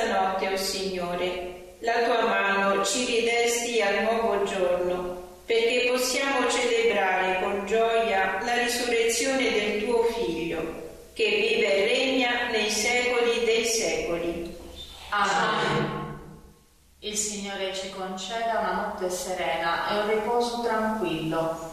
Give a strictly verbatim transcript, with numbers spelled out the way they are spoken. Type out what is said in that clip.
questa notte, o Signore, la tua mano ci ridesti al nuovo giorno, perché possiamo celebrare con gioia la risurrezione del tuo Figlio, che vive e regna nei secoli dei secoli. Amen. Il Signore ci conceda una notte serena e un riposo tranquillo.